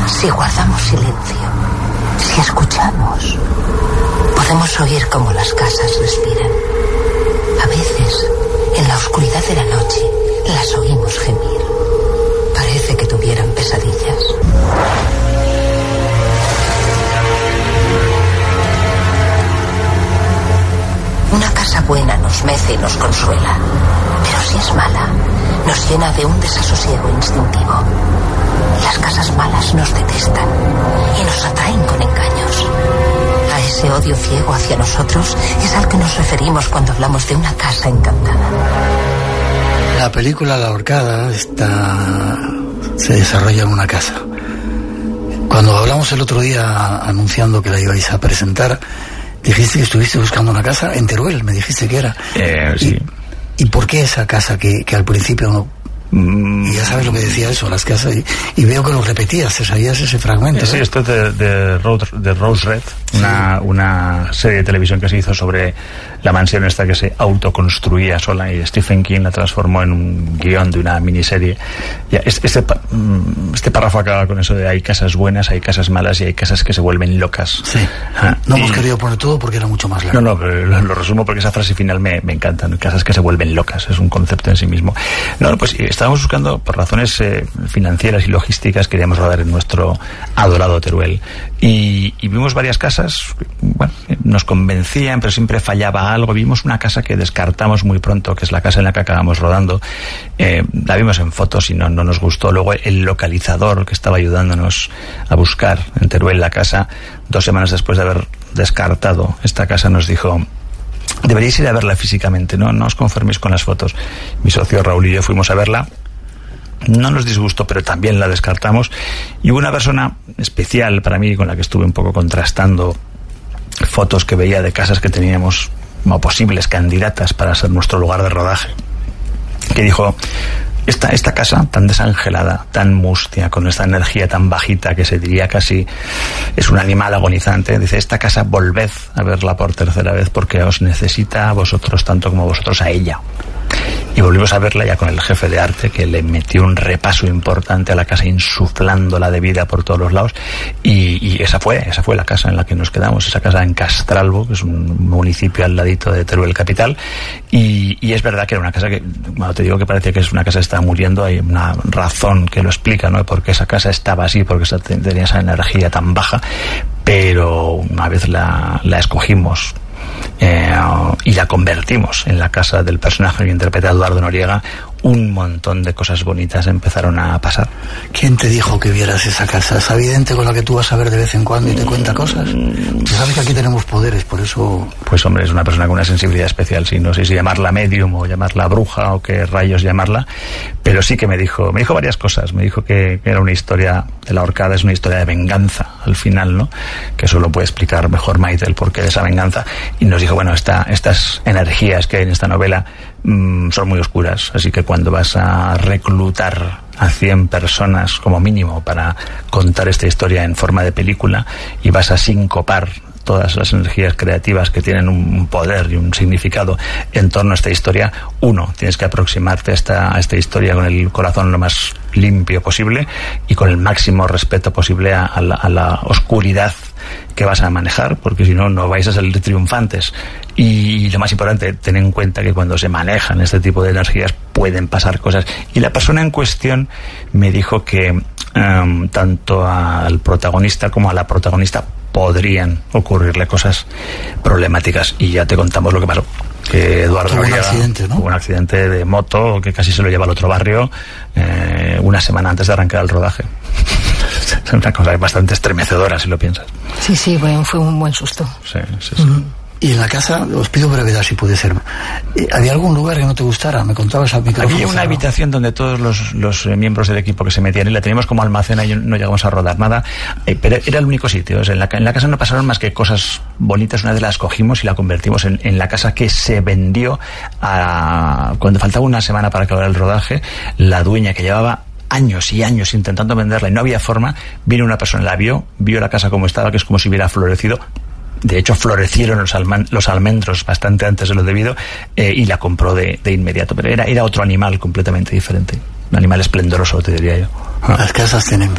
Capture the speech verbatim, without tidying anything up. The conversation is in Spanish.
Si guardamos silencio, si escuchamos, podemos oír cómo las casas respiran. A veces, en la oscuridad de la noche, las oímos gemir. Parece que tuvieran pesadillas. Una casa buena nos mece y nos consuela, pero si es mala, nos llena de un desasosiego instintivo. Las casas malas nos detestan y nos atraen con engaños. A ese odio ciego hacia nosotros es al que nos referimos cuando hablamos de una casa encantada. La película La Ahorcada está... se desarrolla en una casa. Cuando hablamos el otro día anunciando que la ibais a presentar, dijiste que estuviste buscando una casa en Teruel, me dijiste que era. Eh, sí. ¿Y, ¿Y por qué esa casa que, que al principio no... Y ya sabes lo que decía eso, las casas, y, y veo que lo repetías, te sabías ese fragmento. Sí, ¿eh? Esto es de, de, Road, de Rose Red, una, sí. una serie de televisión que se hizo sobre la mansión esta que se autoconstruía sola, y Stephen King la transformó en un guión de una miniserie. Ya, este, este, este párrafo acaba con eso de hay casas buenas, hay casas malas y hay casas que se vuelven locas. Sí. Ah, no y, hemos querido poner todo porque era mucho más largo. No, no, pero lo, lo resumo porque esa frase final me, me encanta. Casas que se vuelven locas, es un concepto en sí mismo. No, pues estábamos buscando, por razones eh, financieras y logísticas, queríamos rodar en nuestro adorado Teruel. Y, y vimos varias casas, bueno, nos convencían, pero siempre fallaba algo. Vimos una casa que descartamos muy pronto, que es la casa en la que acabamos rodando. Eh, la vimos en fotos y no, no nos gustó. Luego el localizador que estaba ayudándonos a buscar en Teruel la casa, dos semanas después de haber descartado esta casa, nos dijo: deberíais ir a verla físicamente, no, no os conforméis con las fotos. Mi socio Raúl y yo fuimos a verla. No nos disgustó, pero también la descartamos. Y hubo una persona especial para mí con la que estuve un poco contrastando fotos que veía de casas que teníamos como posibles candidatas para ser nuestro lugar de rodaje, que dijo: esta, esta casa tan desangelada, tan mustia, con esta energía tan bajita que se diría casi es un animal agonizante, dice: esta casa volved a verla por tercera vez porque os necesita a vosotros tanto como vosotros a ella. Y volvimos a verla ya con el jefe de arte, que le metió un repaso importante a la casa, insuflándola de vida por todos los lados. Y, y esa fue esa fue la casa en la que nos quedamos, esa casa en Castralbo, que es un municipio al ladito de Teruel capital. Y, y es verdad que era una casa que, bueno, te digo que parecía que es una casa que está muriendo. Hay una razón que lo explica, ¿no? Porque esa casa estaba así, porque tenía esa energía tan baja. Pero una vez la, la escogimos, Eh, y la convertimos en la casa del personaje que interpreta Eduardo Noriega, un montón de cosas bonitas empezaron a pasar. ¿Quién te dijo que vieras esa casa? ¿Es evidente con la que tú vas a ver de vez en cuando y te cuenta cosas? Tú sabes que aquí tenemos poderes, por eso... Pues hombre, es una persona con una sensibilidad especial, sí, no sé si llamarla medium o llamarla bruja o qué rayos llamarla, pero sí que me dijo, me dijo varias cosas. Me dijo que, que era una historia de La Ahorcada, es una historia de venganza al final, ¿no? Que eso lo puede explicar mejor Maite, el porqué de esa venganza. Y nos dijo, bueno, esta, estas energías que hay en esta novela mmm, son muy oscuras, así que cuando vas a reclutar a cien personas como mínimo para contar esta historia en forma de película y vas a sincopar todas las energías creativas que tienen un poder y un significado en torno a esta historia, uno, tienes que aproximarte a esta, a esta historia con el corazón lo más limpio posible y con el máximo respeto posible a, a, la, a la oscuridad que vas a manejar, porque si no, no vais a salir triunfantes. Y lo más importante, ten en cuenta que cuando se manejan este tipo de energías pueden pasar cosas. Y la persona en cuestión me dijo que um, tanto al protagonista como a la protagonista podrían ocurrirle cosas problemáticas. Y ya te contamos lo que pasó. Que Eduardo tuvo un Noriega accidente, ¿no? Tuvo un accidente de moto que casi se lo lleva al otro barrio eh, una semana antes de arrancar el rodaje. Es una cosa bastante estremecedora si lo piensas. Sí, sí, bueno, fue un buen susto. Sí, sí, sí. Uh-huh. Y en la casa, os pido brevedad si puede ser. ¿Había algún lugar que no te gustara? Me contabas al micrófono. Había una habitación donde todos los, los miembros del equipo que se metían y la teníamos como almacén y no llegamos a rodar nada, eh, pero era el único sitio. O sea, en, la, en la casa no pasaron más que cosas bonitas. Una vez la escogimos y la convertimos en, en la casa que se vendió a, cuando faltaba una semana para acabar el rodaje. La dueña, que llevaba años y años intentando venderla y no había forma, vino una persona, la vio, vio la casa como estaba, que es como si hubiera florecido. De hecho, florecieron los, alman, los almendros bastante antes de lo debido, eh, y la compró de, de inmediato. Pero era, era otro animal completamente diferente. Un animal esplendoroso, te diría yo. Las casas tienen